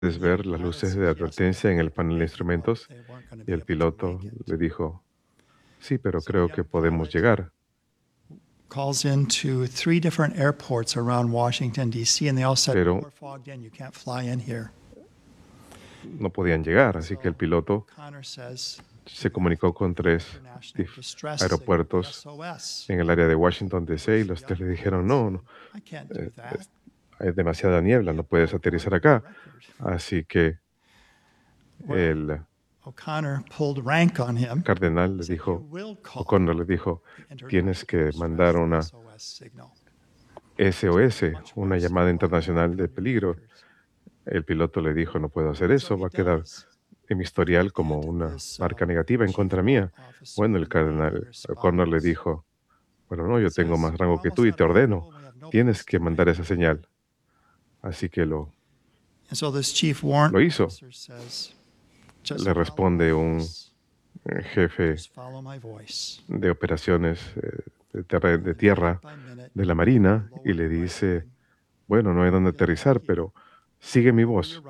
puedes ver las luces de advertencia en el panel de instrumentos. Y el piloto le dijo, sí, pero creo que podemos llegar. Calls into 3 different airports around Washington, D.C., and they all said, Pero we're fogged in, you can't fly in here. no podían llegar, así que el piloto O'Connor says, se comunicó con tres international distress signal, the aeropuertos SOS. en el área de Washington, D.C., y los tres le dijeron, no, no, I can't do eh, that. hay demasiada niebla, no puedes aterrizar acá. Así que el O'Connor pulled rank on him. cardenal le Said, you dijo, will call O'Connor le dijo, the tienes international que distress, mandar the una SOS signal. SOS, una llamada internacional de peligro. El piloto le dijo, no puedo hacer eso, va a quedar en mi historial como una marca negativa en contra mía. Bueno, el cardenal O'Connor le dijo, bueno, no, yo tengo más rango que tú y te ordeno, tienes que mandar esa señal. Así que lo hizo. Le responde un jefe de operaciones de tierra de la Marina y le dice, bueno, no hay dónde aterrizar, pero sigue mi voz.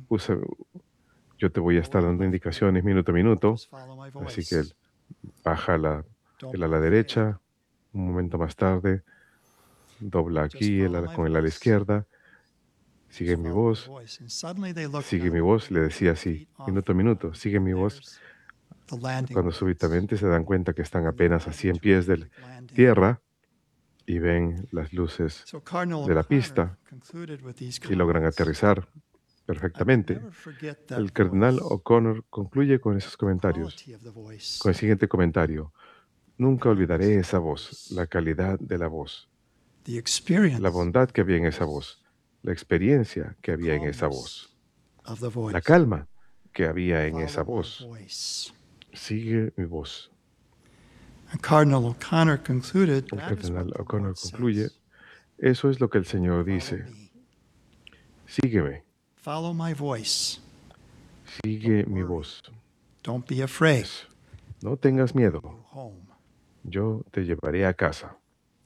Yo te voy a estar dando indicaciones minuto a minuto. Así que él baja el ala derecha, un momento más tarde, dobla aquí con el ala izquierda, sigue mi voz, le decía así, minuto a minuto, sigue mi voz. Cuando súbitamente se dan cuenta que están apenas a 100 pies de tierra y ven las luces de la pista y logran aterrizar perfectamente. El cardenal O'Connor concluye con esos comentarios, con el siguiente comentario. Nunca olvidaré esa voz, la calidad de la voz, la bondad que había en esa voz, la experiencia que había en esa voz, la calma que había en esa voz. Sigue mi voz. El cardenal O'Connor concluye, eso es lo que el Señor dice. Sígueme. Sigue mi voz. No tengas miedo. Yo te llevaré a casa.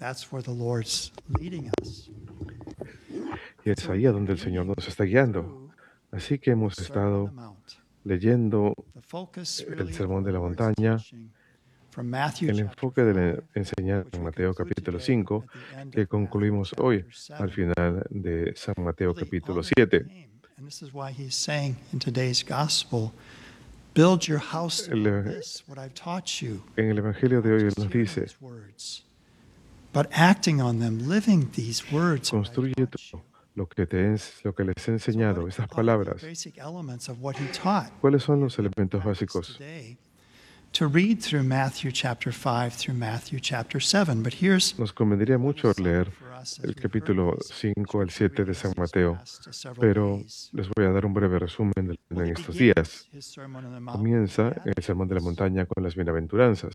Y es ahí a donde el Señor nos está guiando. Así que hemos estado leyendo el Sermón de la Montaña, el enfoque de la enseñanza en Mateo capítulo 5, que concluimos hoy al final de San Mateo capítulo 7. En el Evangelio de hoy Él nos dice, construye lo que les he enseñado, esas palabras. ¿Cuáles son los elementos básicos? Nos convendría mucho leer el capítulo 5 al 7 de San Mateo, pero les voy a dar un breve resumen en estos días. Comienza en el Sermón de la Montaña con las bienaventuranzas.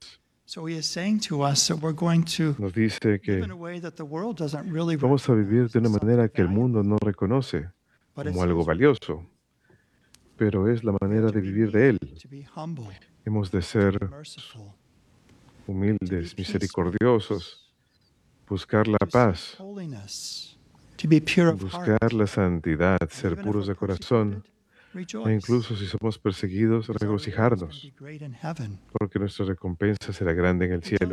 Nos dice que vamos a vivir de una manera que el mundo no reconoce como algo valioso, pero es la manera de vivir de Él. Hemos de ser humildes, misericordiosos, buscar la paz, buscar la santidad, ser puros de corazón, e incluso si somos perseguidos, regocijarnos, porque nuestra recompensa será grande en el cielo.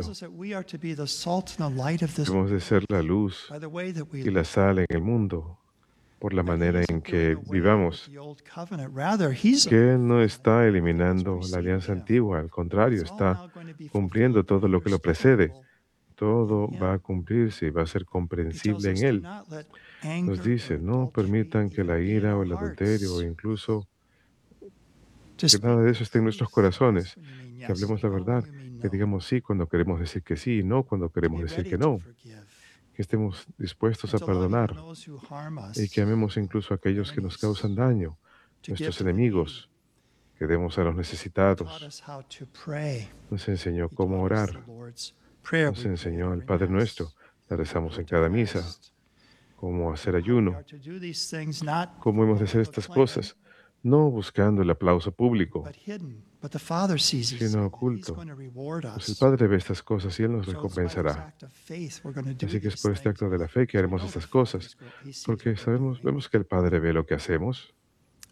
Hemos de ser la luz y la sal en el mundo, por la manera en que vivamos. Que Él no está eliminando la alianza antigua, al contrario, está cumpliendo todo lo que lo precede. Todo va a cumplirse y va a ser comprensible en Él. Nos dice, no permitan que la ira o el adulterio o incluso que nada de eso esté en nuestros corazones, que hablemos la verdad, que digamos sí cuando queremos decir que sí y no cuando queremos decir que no, que estemos dispuestos a perdonar y que amemos incluso a aquellos que nos causan daño, nuestros enemigos, que demos a los necesitados. Nos enseñó cómo orar, nos enseñó el Padre Nuestro, la rezamos en cada misa, cómo hacer ayuno, cómo hemos de hacer estas cosas, no buscando el aplauso público, sino oculto. Pues el Padre ve estas cosas y Él nos recompensará. Así que es por este acto de la fe que haremos estas cosas, porque vemos que el Padre ve lo que hacemos